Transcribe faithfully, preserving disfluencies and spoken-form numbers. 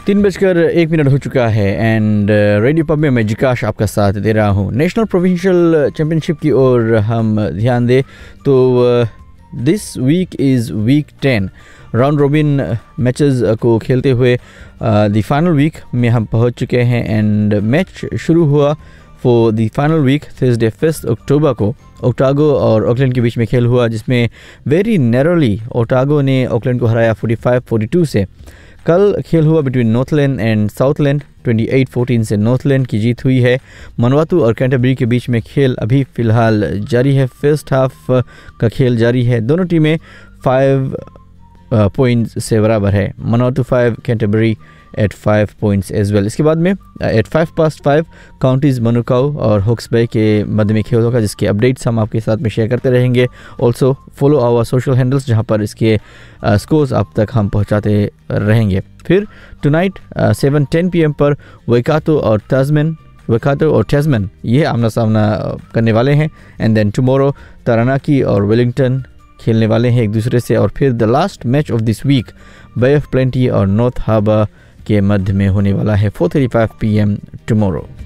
तीन बजकर एक मिनट हो चुका है एंड रेडियो पब में मैं जिकाश आपका साथ दे रहा हूँ। नेशनल प्रोविंशियल चैम्पियनशिप की ओर हम ध्यान दें तो this week is week ten. Round robin matches को खेलते हुए द फाइनल वीक में हम पहुँच चुके हैं एंड मैच शुरू हुआ for the final week Thursday first October को ओटागो और ऑकलैंड के बीच में खेल हुआ, जिसमें वेरी नैरोली ओटागो ने ऑकलैंड को हराया फोर्टी फाइव फोर्टी टू से। कल खेल हुआ between Northland and Southland, twenty eight fourteen से नॉर्थलैंड की जीत हुई है। मनवातू और कैंटरबरी के बीच में खेल अभी फ़िलहाल जारी है, फर्स्ट हाफ का खेल जारी है। दोनों टीमें फाइव पॉइंट्स से बराबर है, मनवातू five, Canterbury eight five points as well. इसके बाद में eight five past five counties मनुकाऊ और हॉक्स बे के मध्य में खेल होगा, जिसके अपडेट्स हम आपके साथ में शेयर करते रहेंगे। Also follow our social handles, जहां पर इसके स्कोर्स आप तक हम पहुंचाते रहेंगे। फिर tonight seven ten P M पर वेकातो और ताजमैन वेकातो और टैस्मैन ये आमना सामना करने वाले हैं। एंड देन टुमारो तारानाकी और वेलिंगटन खेलने वाले हैं एक दूसरे से। और फिर the last match of this week bay of plenty और नॉर्थ हार्बर के मध्य में होने वाला है four thirty five P M tomorrow.